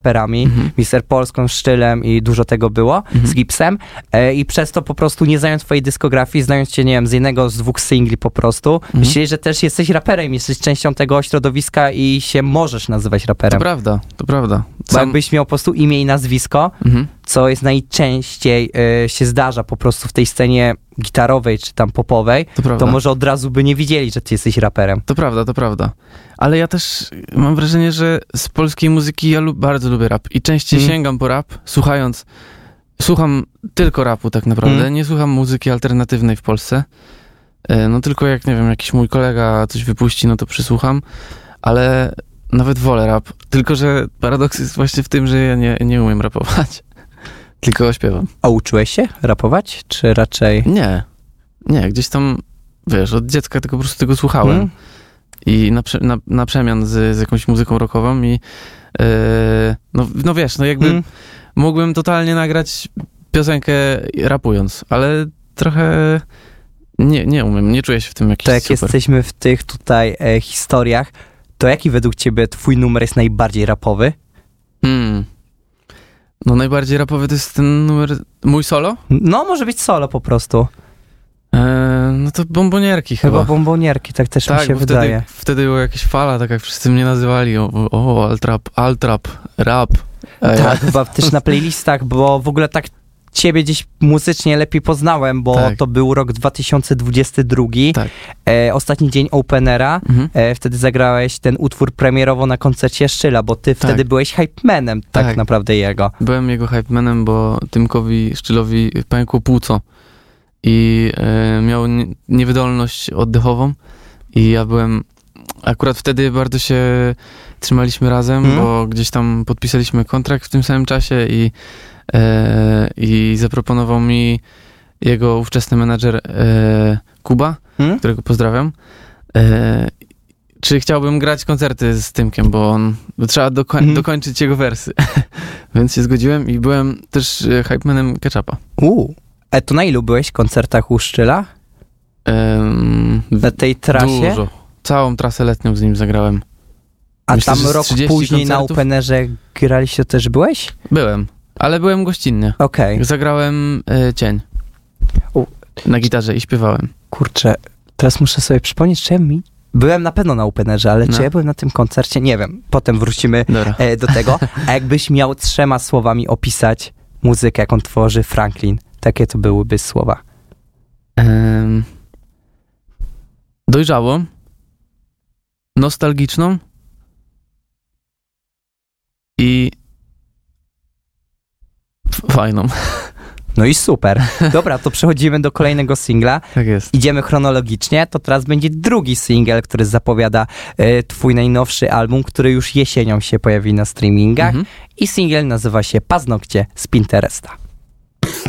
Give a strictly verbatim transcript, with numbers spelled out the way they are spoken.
raperami, Mhm. mister Polską, Szczylem i dużo tego było, Mhm. z Gipsem e, i przez to po prostu nie znając twojej dyskografii, znając cię, nie wiem, z jednego, z dwóch singli po prostu, Mhm. myśleli, że też jesteś raperem, jesteś częścią tego środowiska i się możesz nazywać To raperem. prawda, to prawda. Bo jakbyś miał po prostu imię i nazwisko, Mhm. co jest najczęściej e, się zdarza po prostu w tej scenie gitarowej czy tam popowej, To prawda. to może od razu by nie wiedzieli, że ty jesteś raperem. To prawda, to prawda. Ale ja też mam wrażenie, że z polskiej muzyki ja lub, bardzo lubię rap i częściej Mm. sięgam po rap, słuchając, słucham tylko rapu tak naprawdę, Mm. nie słucham muzyki alternatywnej w Polsce, E, no tylko jak, nie wiem, jakiś mój kolega coś wypuści, no to przysłucham, ale nawet wolę rap, tylko że paradoks jest właśnie w tym, że ja nie, nie umiem rapować, tylko śpiewam. A uczyłeś się rapować, czy raczej... Nie, nie, gdzieś tam, wiesz, od dziecka tylko po prostu tego słuchałem. Mm? I na, prze, na, na przemian z, z jakąś muzyką rockową i yy, no, no wiesz, no jakby Mm? mógłbym totalnie nagrać piosenkę rapując, ale trochę nie, nie umiem, nie czuję się w tym jakiś To jak super. jesteśmy w tych tutaj e, historiach, to jaki według ciebie twój numer jest najbardziej rapowy? Hmm. No najbardziej rapowy to jest ten numer, mój solo? No, może być solo po prostu. E, no to bombonierki chyba. Chyba bombonierki, tak też tak, mi się bo wydaje. Wtedy, wtedy była jakaś fala, tak jak wszyscy mnie nazywali, o, o altrap, altrap, rap. A ja- Tak, chyba też na playlistach, bo w ogóle tak ciebie gdzieś muzycznie lepiej poznałem, bo Tak. to był rok dwa tysiące dwudziesty drugi, Tak. e, ostatni dzień Openera, Mhm. e, wtedy zagrałeś ten utwór premierowo na koncercie Szczyla, bo ty wtedy byłeś hypemanem tak, Tak. naprawdę jego. Byłem jego hypemanem, bo Tymkowi Szczylowi pękło płuco i e, miał nie, niewydolność oddechową i ja byłem, akurat wtedy bardzo się trzymaliśmy razem, Mhm. bo gdzieś tam podpisaliśmy kontrakt w tym samym czasie i, e, i zaproponował mi jego ówczesny menadżer e, Kuba, Hmm? którego pozdrawiam, e, czy chciałbym grać koncerty z Tymkiem, bo on bo trzeba dokoń- Mhm. dokończyć jego wersy. Więc się zgodziłem i byłem też e, hypemanem Ketchupa. Uuu. E, to na ilu byłeś koncertach u Szczyla? Ehm, Na tej trasie? Dużo. Całą trasę letnią z nim zagrałem. A Myślę, tam że z rok trzydzieści później na koncertów? Openerze graliście, też byłeś? Byłem, ale byłem gościnnie. Okej. Zagrałem e, Cień U. na gitarze i śpiewałem. Kurczę, teraz muszę sobie przypomnieć, czy ja mi... Byłem na pewno na Openerze, ale No. czy ja byłem na tym koncercie? Nie wiem. Potem wrócimy Dobra. e, do tego. A jakbyś miał trzema słowami opisać muzykę, jaką tworzy Franklin, takie to byłyby słowa. Em, dojrzałą, nostalgiczną i f- fajną. No i super. Dobra, to przechodzimy do kolejnego singla. Tak jest. Idziemy chronologicznie, to teraz będzie drugi singiel, który zapowiada e, twój najnowszy album, który już jesienią się pojawi na streamingach. Mhm. I singiel nazywa się Paznokcie z Pinteresta.